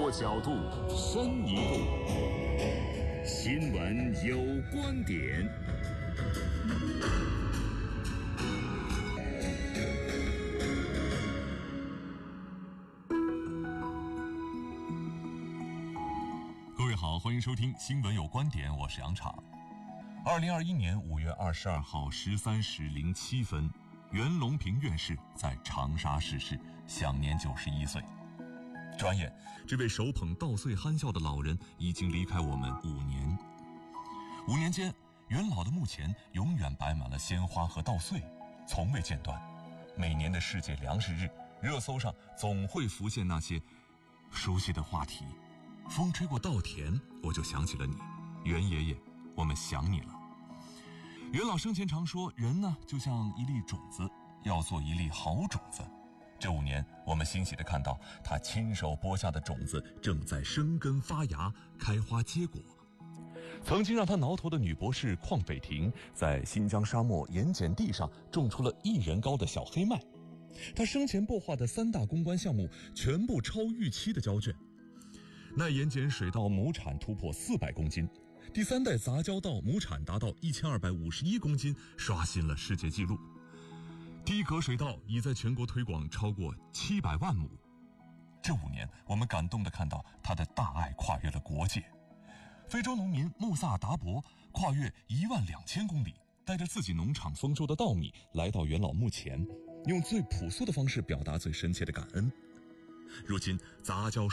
多角度，深一步。新闻有观点。 各位好，欢迎收听新闻有观点，我是杨昶。2021年5月22号13时07分，袁隆平院士在长沙逝世，享年91岁。转眼，这位手捧稻穗憨笑的老人已经离开我们5年。5年间，袁老的墓前永远摆满了鲜花和稻穗，从未间断。每年的世界粮食日，热搜上总会浮现那些熟悉的话题。风吹过稻田，我就想起了你，袁爷爷，我们想你了。袁老生前常说，人呢就像一粒种子，要做一粒好种子。这5年，我们欣喜地看到他亲手播下的种子正在生根发芽，开花结果。曾经让他挠头的女博士邝斐婷，在新疆沙漠盐碱地上种出了1人高的小黑麦。他生前擘画的3大攻关项目全部超预期的交卷。耐盐碱水稻亩产突破400公斤，第3代杂交稻亩产达到1251公斤，刷新了世界纪录。低格水稻已在全国推广超过700万亩。这5年，我们感动地看到他的大爱跨越了国界。非洲农民穆萨达伯跨越12000公里，带着自己农场丰收的稻米来到袁老墓前，用最朴素的方式表达最深切的感恩。如今，杂交